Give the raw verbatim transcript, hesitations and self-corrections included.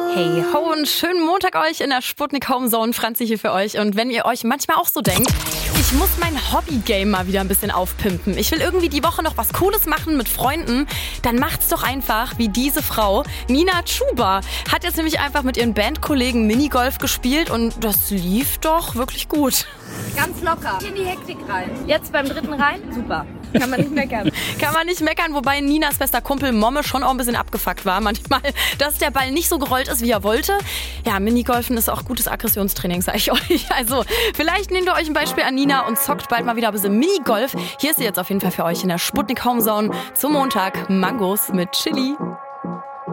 Hey ho und schönen Montag euch in der Sputnik Homezone. Franzi hier für euch. Und wenn ihr euch manchmal auch so denkt, ich muss mein Hobby-Game mal wieder ein bisschen aufpimpen. Ich will irgendwie die Woche noch was Cooles machen mit Freunden. Dann macht's doch einfach wie diese Frau. Nina Chuba hat jetzt nämlich einfach mit ihren Bandkollegen Minigolf gespielt und das lief doch wirklich gut. Ganz locker. In die Hektik rein. Jetzt beim dritten rein. Super. Kann man nicht meckern. Kann man nicht meckern, wobei Ninas bester Kumpel Momme schon auch ein bisschen abgefuckt war manchmal, dass der Ball nicht so gerollt ist, wie er wollte. Ja, Minigolfen ist auch gutes Aggressionstraining, sag ich euch. Also, vielleicht nehmt ihr euch ein Beispiel an Nina und zockt bald mal wieder ein bisschen Minigolf. Hier ist sie jetzt auf jeden Fall für euch in der Sputnik Homezone zum Montag. Mangos mit Chili.